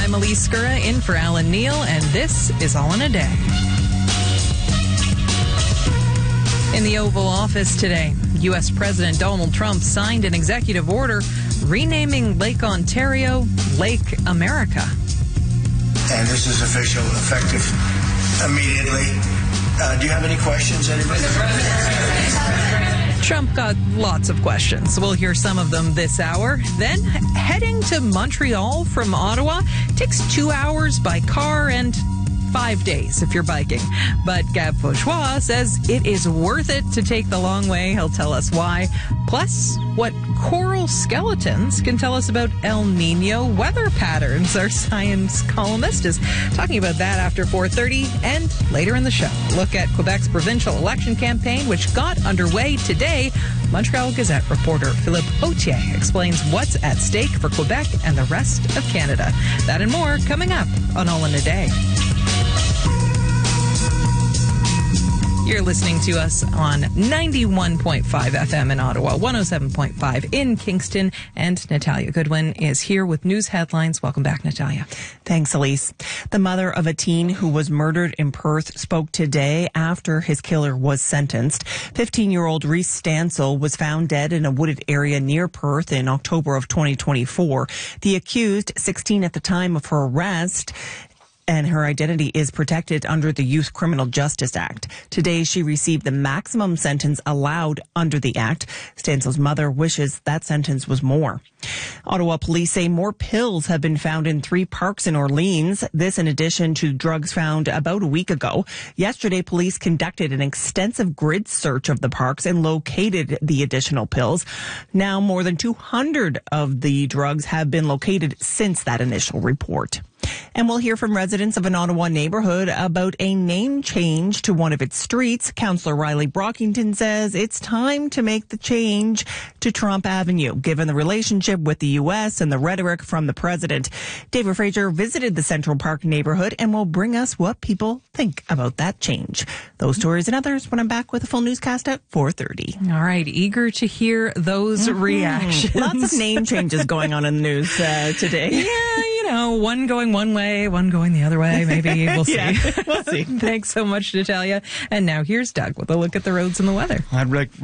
I'm Elise Skura in for Alan Neal, and this is All in a Day. In the Oval Office today, U.S. President Donald Trump signed an executive order renaming Lake Ontario Lake America. And this is official, effective immediately. Do you have any questions, anybody? Trump got lots of questions. We'll hear some of them this hour. Then heading to Montreal from Ottawa takes 2 hours by car and 5 days if you're biking. But Gab Fauchois says it is worth it to take the long way. He'll tell us why. Plus, what coral skeletons can tell us about El Nino weather patterns. Our science columnist is talking about that after 4:30 and later in the show. Look at Quebec's provincial election campaign, which got underway today. Montreal Gazette reporter Philippe Autier explains what's at stake for Quebec and the rest of Canada. That and more coming up on All in a Day. You're listening to us on 91.5 FM in Ottawa, 107.5 in Kingston, and Natalia Goodwin is here with news headlines. Welcome back, Natalia. Thanks, Elise. The mother of a teen who was murdered in Perth spoke today after his killer was sentenced. 15-year-old Reese Stansel was found dead in a wooded area near Perth in October of 2024. The accused, 16 at the time of her arrest, and her identity is protected under the Youth Criminal Justice Act. Today, she received the maximum sentence allowed under the Act. Stansel's mother wishes that sentence was more. Ottawa police say more pills have been found in 3 parks in Orleans. This in addition to drugs found about a week ago. Yesterday, police conducted an extensive grid search of the parks and located the additional pills. Now, more than 200 of the drugs have been located since that initial report. And we'll hear from residents of an Ottawa neighborhood about a name change to one of its streets. Councillor Riley Brockington says it's time to make the change to Trump Avenue, given the relationship with the U.S. and the rhetoric from the president. David Fraser visited the Central Park neighborhood and will bring us what people think about that change. Those stories and others when I'm back with a full newscast at 4:30. All right, eager to hear those reactions. Lots of name changes going on in the news today. Yeah, you know, one going one way, one going the other way. Maybe we'll see. Yeah, we'll see. Thanks so much, Natalia. And now here's Doug with a look at the roads and the weather.